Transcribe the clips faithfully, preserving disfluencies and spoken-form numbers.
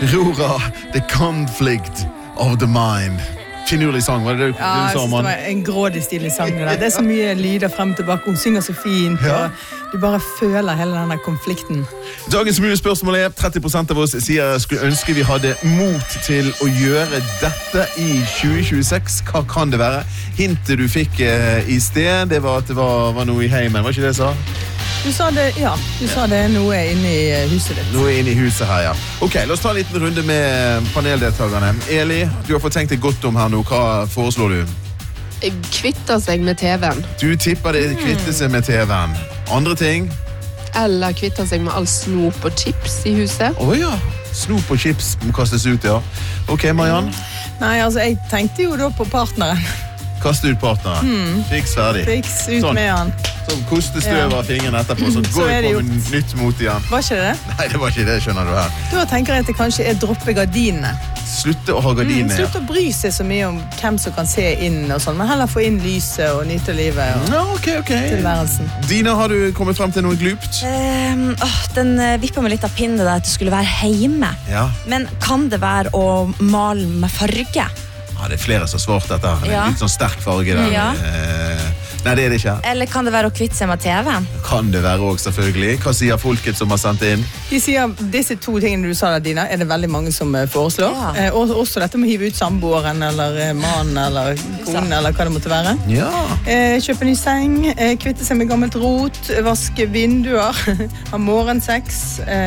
Rora, The Conflict of the Mind. Finurlig sang, var det det du ja, sa, man? Ja, det var en grådig stilig sang. Det, det er så mye lyder frem og tilbake. Hun synger så fint, ja. Og du bare føler hele denne konflikten. Dagens mulige spørsmål er, tretti prosent av oss sier skulle ønske vi hadde mot til å gjøre dette i tjue tjueseks. Hva kan det være? Hintet du fikk eh, i sted, det var at det var, var noe i heimen, var ikke det jeg sa? Du sa det, ja, du sa det er noe inne i huset ditt. Noe inne i huset her, ja. Ok, la oss ta en liten runde med paneldeltagerne. Eli, du har fått tenkt deg godt om her nå. Hva foreslår du? Kvitter seg med T V-en. Du tipper det kvitter seg med T V-en. Andre ting? Eller kvitter seg med all snop og chips i huset. Åja, snop og chips må kastes ut, ja. Ok, Mariann? Nei, altså, jeg tenkte jo da på partneren. Kaste ut partneren. Mm. Fiks ferdig. Fiks ut sånn. med han. Sånn, koste støv av fingrene etterpå, så går vi på med nytt mot igjen. Var ikke det? Nei, det var ikke det, skjønner du her. Da tenker jeg at det kanskje er droppe gardinene. Slutte å ha gardiner, mm, Slutte å bry seg så mye om hvem som kan se inn og sånn, men heller få inn lyset og nyte livet og ja, ok, ok. tilværelsen. Dina, har du kommet frem til noe glupt? Um, åh, den vipper meg litt av pinnen der at det skulle være hjemme. Ja. Men kan det være å male med farge? Ja, det er flere som har svart dette. Det er ja. litt sånn sterk farge der. Ja. Eh, nei, det er det ikke. Eller kan det være å kvitte seg med T V-en? Kan det være også, selvfølgelig. Hva sier folket som har sendt inn? De sier disse to tingene du sa der, Dina, er det veldig mange som foreslår. Ja. Eh, og også dette med å hive ut samboeren, eller eh, mannen, eller konen, eller hva det måtte være. Ja. Eh, kjøpe ny seng, eh, kvitte seg med gammelt rot, vaske vinduer, ha morgensex,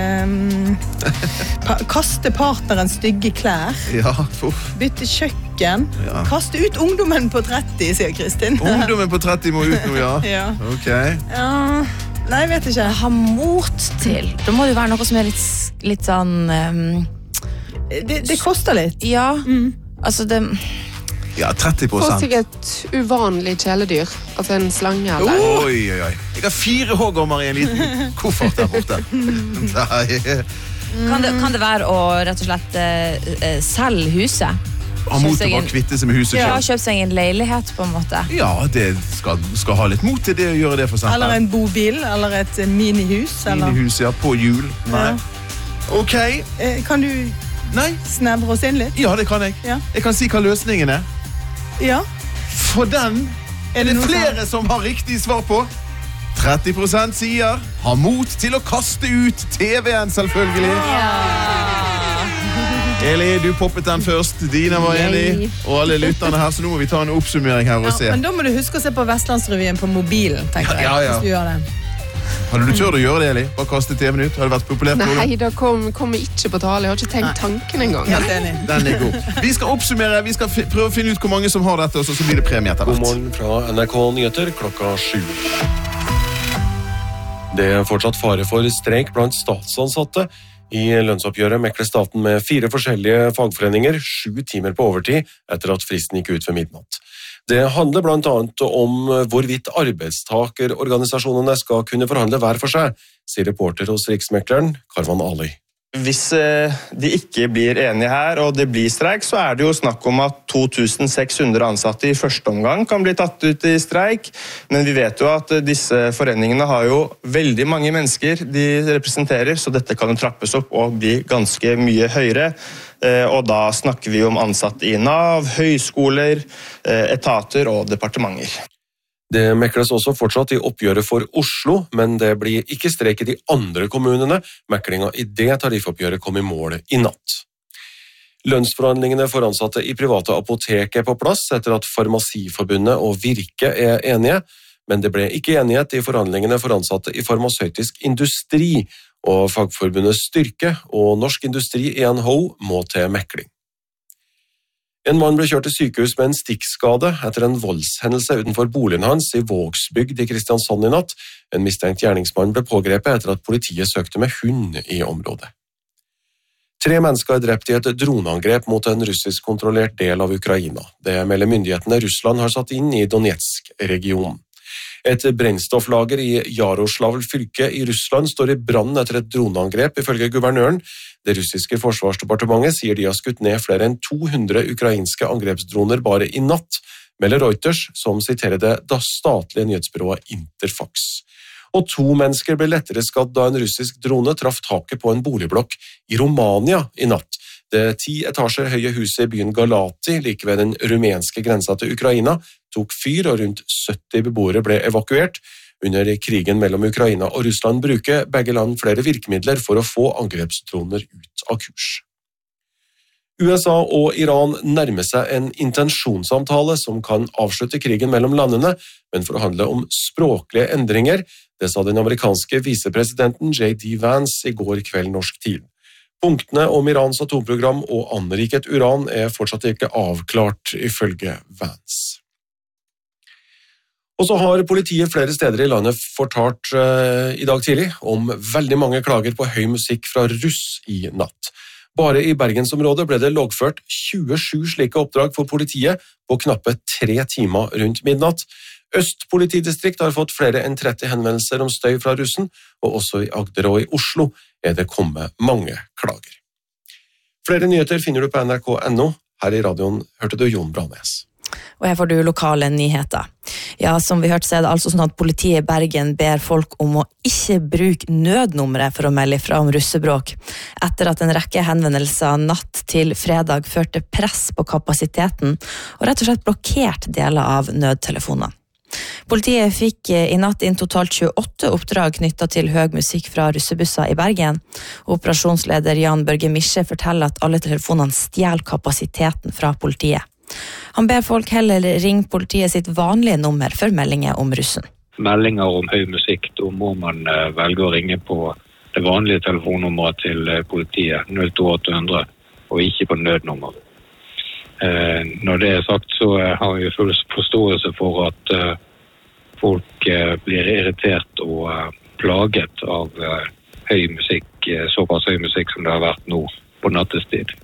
eh, pa kaste partneren stygge klær, Ja, fuff. bytte kjøkken, Ja. kaste ut ungdommen på tretti, sier Kristin. Ungdommen på tretti må ut nå, ja. Ja. Ok. Ja. Nei, jeg vet ikke. Ha mot til. Da må det jo være noe som er litt, litt sånn um, Det, det koster litt. Ja, Mm. altså det Ja, tretti Få prosent. seg et uvanlig kjæledyr. Altså en slange eller Oi, oi, oi. Jeg har fire hoggormer i en liten koffert der borte. Nei. kan, det kan det være å rett og slett uh, uh, selge huset? Ha mot til å bare kvitte seg med huset Ja, selv. kjøpe seg en leilighet på en måte. Ja, det skal, skal ha litt mot til det å gjøre det, for eksempel. Eller en bobil, eller et minihus. Eller... Minihus, ja, på jul. Nei. Ja. Ok. Eh, Kan du Nei. snevre oss inn litt? Ja, det kan jeg. Ja. Jeg kan si hva løsningen er. Ja. For den er det noe flere som har riktig svar på. tretti prosent sier ha mot til å kaste ut T V-en, selvfølgelig. Eli, du poppet den først. Dina var enig. Og alle lytterne her, så nå må vi ta en oppsummering her og Ja, se. men da må du huske å se på Vestlandsrevyen på mobilen, tenker jeg. Ja, ja, ja. Hvis du gjør det. Hadde du tørt å gjøre det, Eli? Bare kaste T V-en ut? Hadde det vært populært? tror du? Nei, da kom, kom jeg ikke på tale. Jeg har ikke tenkt tanken engang. Helt enig. Den er god. Vi skal oppsummere, vi skal f- prøve å finne ut hvor mange som har dette, og så så blir det premie etter God hvert. morgen fra N R K Nyheter klokka sju. Det er fortsatt fare for streik blant statsansatte. I lønnsoppgjøret mekler staten med fire forskjellige fagforeninger sju timer på overtid etter at fristen gikk ut ved midnatt. Det handler blant annet om hvorvidt arbeidstakerorganisasjonene skal kunne forhandle hver for seg, sier reporter hos Riksmekleren Karvan Ali. Hvis de ikke blir enige her, og det blir streik, så er det jo snakk om at to tusen seks hundre ansatte i første omgang kan bli tatt ut i streik. Men vi vet jo at disse foreningene har jo veldig mange mennesker de representerer, så dette kan jo trappes opp og bli ganske mye høyere. Og da snakker vi om ansatte i Nav, høyskoler, etater og departementer. Det mekles også fortsatt i oppgjøret for Oslo, men det blir ikke streik i de andre kommunene. Meklinga i det tariffoppgjøret kom i mål i natt. Lønnsforhandlingene for ansatte i private apotek er på plass etter at Farmasiforbundet og Virke er enige, men det ble ikke enighet i forhandlingene for ansatte i farmasøytisk industri, og fagforbundet Styrke og Norsk Industri E N H må til mekling. En mann ble kjørt til sykehus med en stikkskade etter en voldshendelse utenfor boligen hans i Vågsbygd i Kristiansand i natt. En mistenkt gjerningsmann ble pågrepet etter at politiet søkte med hund i området. Tre mennesker er drept i et droneangrep mot en russisk-kontrollert del av Ukraina. Det melder myndighetene Russland har satt inn i Donetsk-regionen. Et brennstofflager i Jaroslavl fylke i Russland står i brann etter et droneangrep, ifølge guvernøren. Det russiske forsvarsdepartementet sier de har skutt ned flere enn to hundre ukrainske angrepsdroner bare i natt, melder Reuters, som siterer det statlige nyhetsbyrået Interfax. Og to mennesker ble lettere skadd da en russisk drone traff taket på en boligblokk i Romania i natt. Det ti etasjer høye huset i byen Galati, like ved den rumenske grensa til Ukraina, tok fyr og rundt sytti beboere ble evakuert. Under krigen mellom Ukraina og Russland bruker begge land flere virkemidler for å få angrepsdroner ut av kurs. U S A og Iran nærmer seg en intensjonssamtale som kan avslutte krigen mellom landene, men forhandle om språklige endringer. Det sa den amerikanske visepresidenten J D Vance i går kveld norsk tid. Punktene om Irans atomprogram og anriket uran er fortsatt ikke avklart, ifølge Vance. Og så har politiet flere steder i landet fortalt uh, i dag tidlig om veldig mange klager på høy musikk fra russ i natt. Bare i Bergensområdet ble det loggført tjuesju slike oppdrag for politiet på knappe tre timer rundt midnatt. Øst politidistrikt har fått flere enn tretti henvendelser om støy fra russen, og også i Agder og i Oslo er det kommet mange klager. Flere nyheter finner du på N R K punktum N O. Her i radioen hørte du Jon Branes. Og her får du lokale nyheter. Ja, som vi hørte, så er det altså sånn at politiet i Bergen ber folk om å ikke bruke nødnummeret for å melde fra om russebråk, etter at en rekke henvendelser natt til fredag førte press på kapasiteten og rett og slett blokkert deler av nødtelefonene. Politiet fikk i natt inn totalt tjueåtte oppdrag knyttet til høy musikk fra russebusser i Bergen. Operasjonsleder Jan Børge Mische forteller at alle telefonene stjal kapasiteten fra politiet. Han ber folk heller ringe politiet sitt vanlige nummer for meldinger om russen. Meldinger om høy musikk, da må man velge å ringe på det vanlige telefonnummeret til politiet, null to åtte hundre, og ikke på nødnummer. Når det er sagt, så har jeg full forståelse for at folk blir irritert og plaget av høy musikk, såpass høy musikk som det har vært nå på nattestid.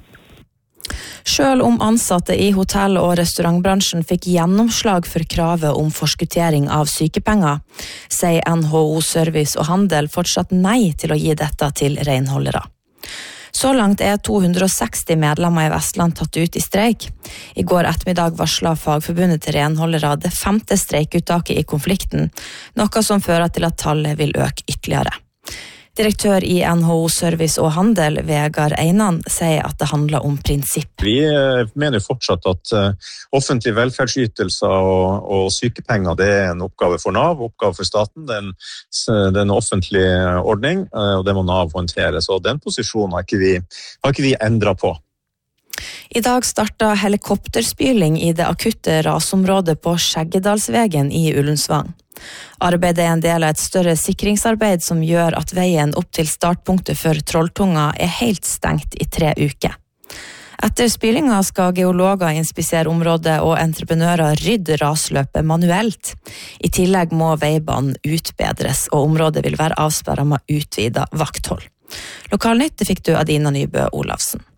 Selv om ansatte i hotell- og restaurantbransjen fikk gjennomslag for kravet om forskuttering av sykepenger, sier N H O Service og Handel fortsatt nei til å gi dette til renholdere. Så langt er to hundre og seksti medlemmer i Vestland tatt ut i streik. I går ettermiddag varslet Fagforbundet til renholdere det femte streikuttaket i konflikten, noe som fører til at tallet vil øke ytterligere. Direktør i N H O Service og Handel, Vegard Einan, sier at det handler om prinsipp. Vi mener fortsatt at offentlige velferdsytelser og, og sykepenger det er en oppgave for Nav, oppgave for staten. Det er en, det er en offentlig ordning, og det må Nav håndtere. Så den posisjonen har ikke vi, har ikke vi endret på. I dag startet helikopterspyling i det akutte rasområdet på Skjeggedalsvegen i Ullensvang. Arbeidet er en del av et større sikringsarbeid som gjør at veien opp til startpunktet for Trolltunga er helt stengt i tre uker. Etter spylinga skal geologer inspisere området og entreprenører rydde rasløpet manuelt. I tillegg må veibanen utbedres, og området vil være avsperret med utvidet vakthold. Lokalnytt fikk du Adina Nybø Olafsen.